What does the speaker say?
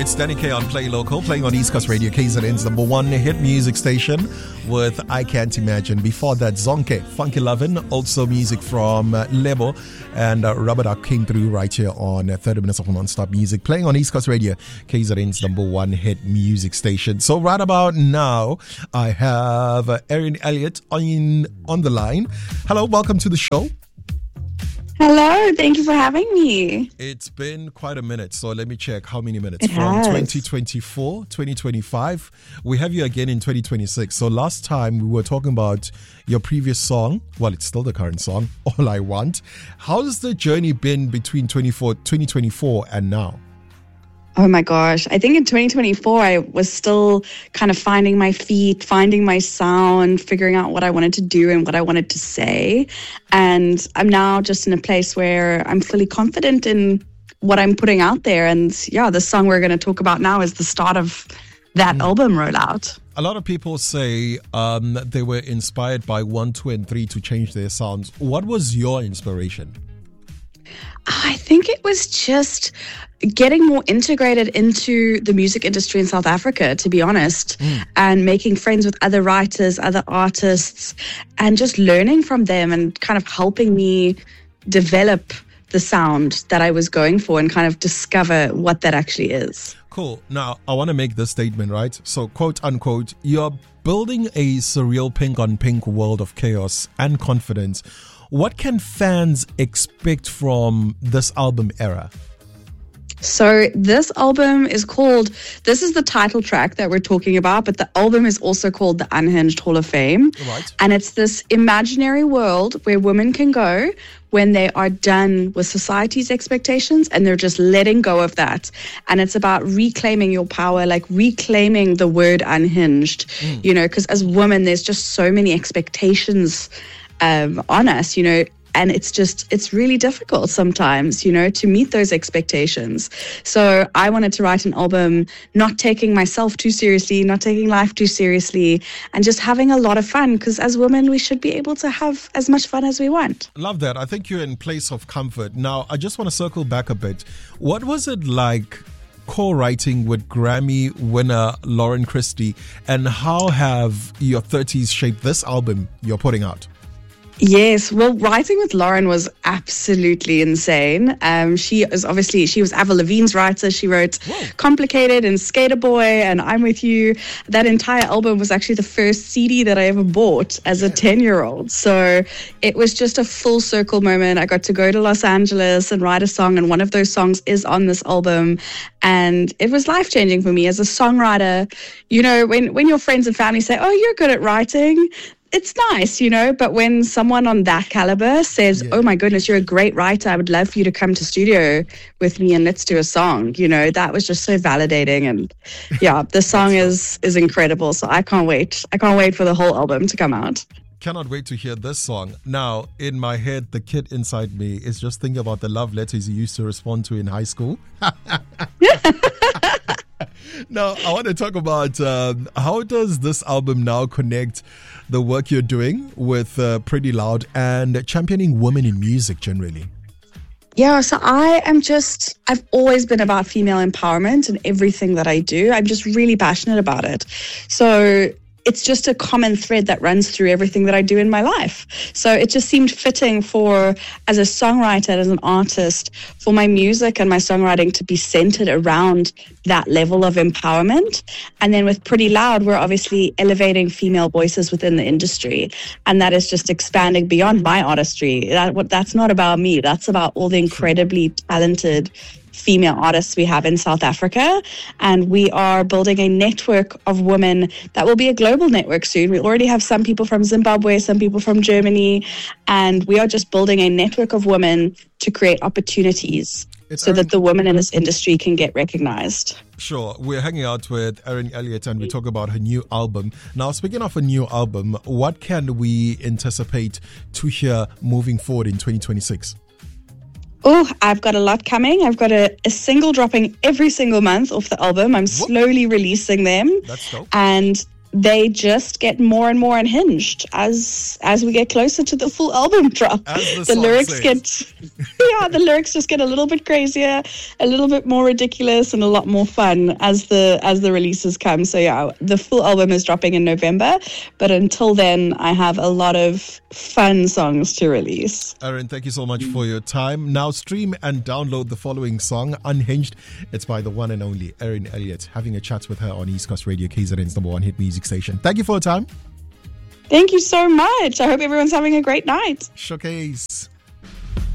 It's Danny K on Play Local, playing on East Coast Radio, KZN's number one hit music station with I Can't Imagine. Before that, Zonke, Funky Lovin', also music from Lebo and Rubber Duck came through right here on 30 minutes of non-stop music, playing on East Coast Radio, KZN's number one hit music station. So right about now, I have Erin Elliott on the line. Hello, welcome to the show. Hello, thank you for having me. It's been quite a minute, so let me check how many minutes. It From has. 2024, 2025, we have you again in 2026. So last time we were talking about your previous song, well, it's still the current song, All I Want. How's the journey been between 2024 and now? Oh my gosh. I think in 2024, I was still kind of finding my feet, finding my sound, figuring out what I wanted to do and what I wanted to say. And I'm now just in a place where I'm fully confident in what I'm putting out there. And yeah, the song we're going to talk about now is the start of that album rollout. A lot of people say they were inspired by 1, 2, and 3 to change their sounds. What was your inspiration? I think it was just getting more integrated into the music industry in South Africa, to be honest, and making friends with other writers, other artists, and just learning from them and kind of helping me develop the sound that I was going for and kind of discover what that actually is. Cool. Now, I want to make this statement, right? So, quote unquote, you're building a surreal pink on pink world of chaos and confidence. What can fans expect from this album era? So this album is called, this is the title track that we're talking about, but the album is also called The Unhinged Hall of Fame. Right. And it's this imaginary world where women can go when they are done with society's expectations and they're just letting go of that. And it's about reclaiming your power, like reclaiming the word unhinged, you know, because as women, there's just so many expectations on us, you know, and it's really difficult sometimes, you know, to meet those expectations. So I wanted to write an album not taking myself too seriously, not taking life too seriously, and just having a lot of fun, because as women, we should be able to have as much fun as we want. Love that. I think you're in place of comfort. Now, I just want to circle back a bit. What was it like co-writing with Grammy winner Lauren Christy, and how have your 30s shaped this album you're putting out? Yes, well, writing with Lauren was absolutely insane. She was Avril Lavigne's writer. She wrote Complicated and Skater Boy and I'm With You. That entire album was actually the first CD that I ever bought as a 10-year-old. So it was just a full circle moment. I got to go to Los Angeles and write a song, and one of those songs is on this album. And it was life-changing for me as a songwriter. You know, when your friends and family say, oh, you're good at writing, it's nice, you know, but when someone on that caliber says, oh my goodness, you're a great writer, I would love for you to come to studio with me and let's do a song, you know, that was just so validating. And yeah, the song is incredible. So I can't wait. I can't wait for the whole album to come out. Cannot wait to hear this song. Now, in my head, the kid inside me is just thinking about the love letters you used to respond to in high school. Now, I want to talk about how does this album now connect the work you're doing with Pretty Loud and championing women in music generally? Yeah, so I've always been about female empowerment in everything that I do. I'm just really passionate about it. So it's just a common thread that runs through everything that I do in my life. So it just seemed fitting as a songwriter, as an artist, for my music and my songwriting to be centered around that level of empowerment. And then with Pretty Loud, we're obviously elevating female voices within the industry. And that is just expanding beyond my artistry. That's not about me. That's about all the incredibly talented female artists we have in South Africa, and we are building a network of women that will be a global network soon. We already have some people from Zimbabwe, some people from Germany, and we are just building a network of women to create opportunities so that the women in this industry can get recognized. Sure. We're hanging out with Erin Elliott and we talk about her new album. Now, speaking of a new album, what can we anticipate to hear moving forward in 2026? Oh, I've got a lot coming. I've got a single dropping every single month off the album. I'm slowly releasing them. That's dope. And they just get more and more unhinged as we get closer to the full album drop. The lyrics the lyrics just get a little bit crazier, a little bit more ridiculous, and a lot more fun as the releases come. So yeah, the full album is dropping in November, but until then I have a lot of fun songs to release. Erin, thank you so much for your time. Now stream and download the following song, Unhinged. It's by the one and only Erin Elliott. Having a chat with her on East Coast Radio, KZN's number one hit music station. Thank you for your time. Thank you so much. I hope everyone's having a great night. Showcase.